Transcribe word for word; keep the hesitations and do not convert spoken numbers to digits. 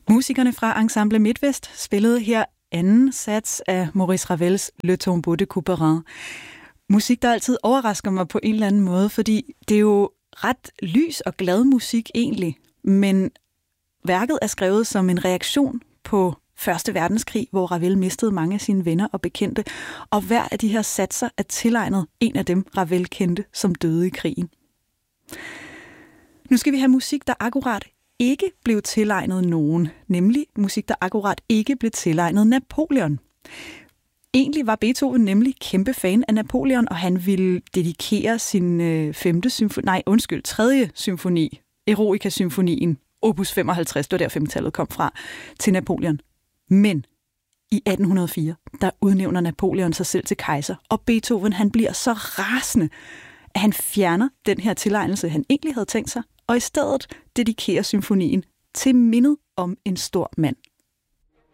Musikerne fra Ensemble Midtvest spillede her anden sats af Maurice Ravels Le Tombeau de Couperin. Musik, der altid overrasker mig på en eller anden måde, fordi det er jo ret lys og glad musik egentlig, men værket er skrevet som en reaktion på Første Verdenskrig, hvor Ravel mistede mange af sine venner og bekendte, og hver af de her satser er tilegnet en af dem, Ravel kendte, som døde i krigen. Nu skal vi have musik, der akkurat ikke blev tilegnet nogen, nemlig musik, der akkurat ikke blev tilegnet Napoleon. Egentlig var Beethoven nemlig kæmpe fan af Napoleon, og han ville dedikere sin øh, femte symfoni, nej, undskyld, tredje symfoni, Eroica-symfonien, opus femoghalvtreds, det var der femtallet kom fra, til Napoleon. Men i atten hundrede og fire, der udnævner Napoleon sig selv til kejser, og Beethoven han bliver så rasende, at han fjerner den her tilegnelse, han egentlig havde tænkt sig, og i stedet dedikerer symfonien til mindet om en stor mand.